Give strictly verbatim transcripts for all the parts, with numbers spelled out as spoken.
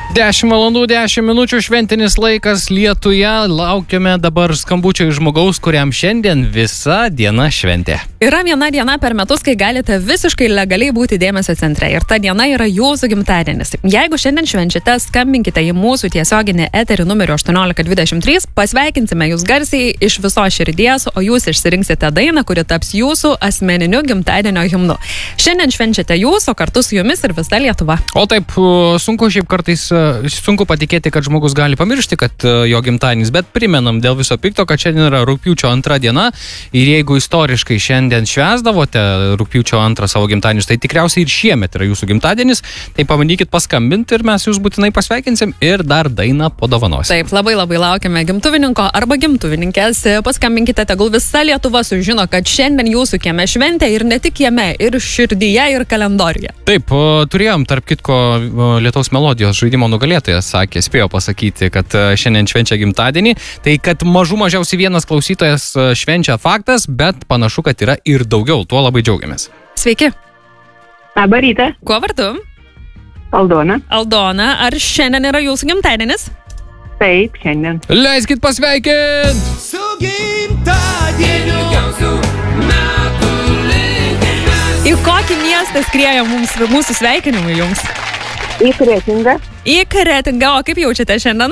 dešimt valandų dešimt minučių šventinis laikas Lietuje. Laukiame dabar skambučio iš žmogaus, kuriam šiandien visa diena šventė. Yra viena diena per metus, kai galite visiškai legaliai būti dėmesio centre. Ir ta diena yra jūsų gimtadienis. Jeigu šiandien švenčiate, skambinkite į mūsų tiesioginį eterį numeriu aštuoniolika dvidešimt trys. Pasveikinsime jūs garsiai iš viso širdies, o jūs išsirinksite dainą, kuri taps jūsų asmeniniu gimtadienio himnu. Šiandien švenčiate jūs, o kartu su jumis ir visa Lietuva. O taip, sunku šiaip kartais, sunku patikėti, kad žmogus gali pamiršti, kad jo gimtadienis, bet primenam dėl viso pikto, kad šiandien yra rugpjūčio antra diena ir jeigu istoriškai šiandien švęsdavote rugpjūčio antrą savo gimtadienius, tai tikriausiai ir šiemet yra jūsų gimtadienis, tai pabandykit paskambinti ir mes jūs būtinai pasveikinsim ir dar dainą padovanos. Taip, labai labai laukiame gimtuvininko arba gimtuvininkės. Paskambinkite, tegul visa Lietuva sužino, kad šiandien jūsų kieme šventė ir ne tik kieme, ir širdyje, ir kalendoriuje. Taip, turėjom, tarp kitko, Lietuvos melodijos žaidimo nugalėtojas sakė, spėjo pasakyti, kad šiandien švenčia gimtadienį, tai kad mažų mažiausiai vienas klausytojas švenčia faktas, bet panašu, kad yra ir daugiau, tuo labai džiaugiamės. Sveiki. Labą rytą. Kuo vardu? Aldona. Aldona, ar šiandien yra jūsų gimtadienis? Taip, šiandien. Leiskit pasveikint! Su gimtadieniu gausiu metų linkimas. Į kokį miestą skrieja mums, mūsų sveikinimai jums? Į Kretingą. Į Kretingą, o kaip jaučiate šiandien?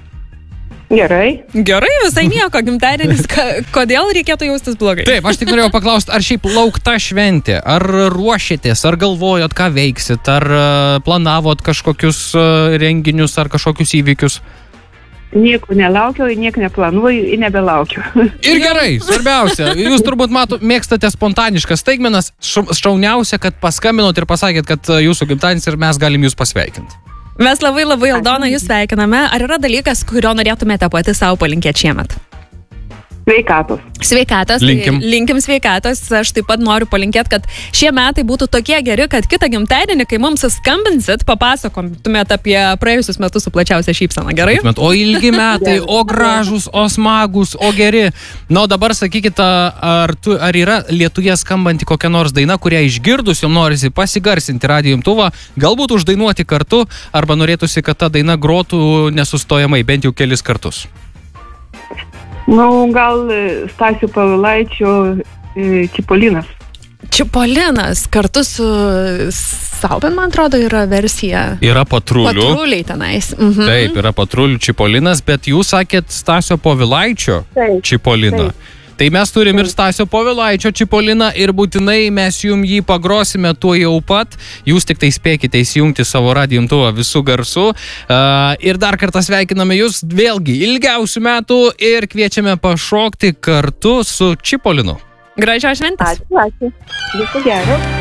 Gerai. Gerai, visai nieko, gimtadienis. Kodėl reikėtų jaustis blogai? Taip, aš tik norėjau paklausti, ar šiaip laukta šventė, ar ruošėtės, ar galvojot, ką veiksit, ar planavot kažkokius renginius, ar kažkokius įvykius? Nieko nelaukiau, nieko neplanuoju ir nebelaukiu. Ir gerai, svarbiausia, jūs turbūt mato, mėgstate spontaniškas staigmenas, šauniausia, kad paskambinot ir pasakėt, kad jūsų gimtadienis ir mes galim jūs pasveikinti. Mes labai labai, Aldona, jūs sveikiname. Ar yra dalykas, kurio norėtumėte pati savo palinkėti šiemet? Sveikatos. Sveikatos. Linkim. Linkim sveikatos. Aš taip pat noriu palinkėti, kad šie metai būtų tokie geri, kad kitą gimtadienį, kai mums skambinsit, papasakomtumėt apie praėjusius metus su plačiausia šypsena, gerai? O ilgi metai, o gražus, o smagus, o geri. Na, o dabar sakykite, ar, tu, ar yra Lietuje skambanti kokia nors daina, kurią išgirdus jums norisi pasigarsinti radijo imtuvą, galbūt uždainuoti kartu, arba norėtųsi, kad ta daina grotų nesustojamai, bent jau kelis kartus. Nu, gal Stasio Povilaičio e, Čipolinas. Čipolinas kartu su Sauben, man atrodo, yra versija. Yra patrulių. Patruliai tenais. Mhm. Taip, yra patrulių Čipolinas, bet jūs sakėt Stasio Povilaičio Taip. Čipoliną. Taip. Tai mes turim ir Stasio Povilaičio Čipoliną ir būtinai mes jums jį pagrosime tuo jau pat. Jūs tik tai spėkite įsijungti savo radijo imtuvą visų garsų. Uh, ir dar kartą sveikiname jūs vėlgi ilgiausių metų ir kviečiame pašokti kartu su Čipolinu. Gražios šventės. Ačiū, ačiū. Viso gero.